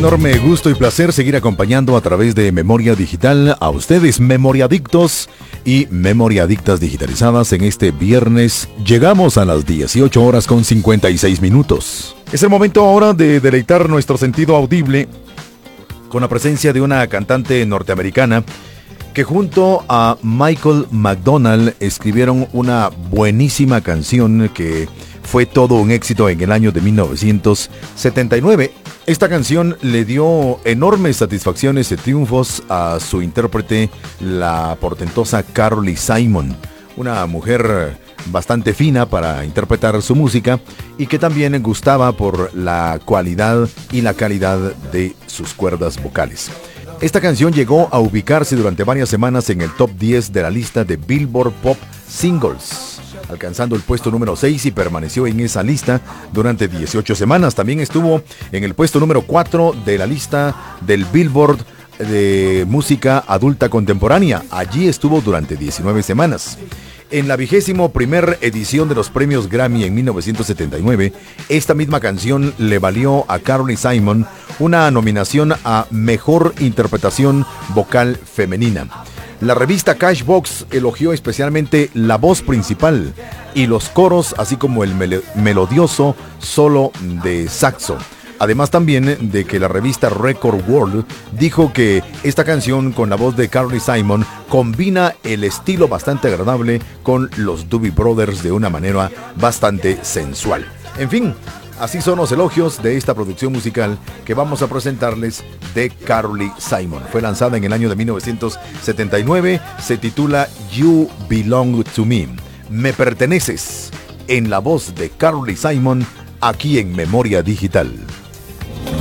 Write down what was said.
enorme gusto y placer seguir acompañando a través de Memoria Digital a ustedes, memoriadictos y memoriadictas digitalizadas. En este viernes llegamos a las 18 horas con 56 minutos. Es el momento ahora de deleitar nuestro sentido audible con la presencia de una cantante norteamericana que junto a Michael McDonald escribieron una buenísima canción que fue todo un éxito en el año de 1979. Esta canción le dio enormes satisfacciones y triunfos a su intérprete, la portentosa Carly Simon, una mujer bastante fina para interpretar su música y que también gustaba por la cualidad y la calidad de sus cuerdas vocales. Esta canción llegó a ubicarse durante varias semanas en el top 10 de la lista de Billboard Pop Singles, alcanzando el puesto número 6 y permaneció en esa lista durante 18 semanas. También estuvo en el puesto número 4 de la lista del Billboard de música adulta contemporánea. Allí estuvo durante 19 semanas. En la 21ª edición de los premios Grammy en 1979, esta misma canción le valió a Carly Simon una nominación a Mejor Interpretación Vocal Femenina. La revista Cashbox elogió especialmente la voz principal y los coros, así como el melodioso solo de saxo. Además también de que la revista Record World dijo que esta canción con la voz de Carly Simon combina el estilo bastante agradable con los Doobie Brothers de una manera bastante sensual. En fin, así son los elogios de esta producción musical que vamos a presentarles de Carly Simon. Fue lanzada en el año de 1979, se titula You Belong to Me, Me Perteneces, en la voz de Carly Simon, aquí en Memoria Digital.